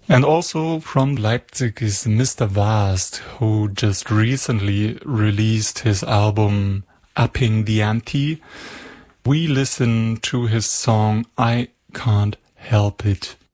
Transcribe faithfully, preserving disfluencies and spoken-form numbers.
And also from Leipzig is Mister Vast, who just recently released his album Upping the Ante. We listen to his song I Can't Help It.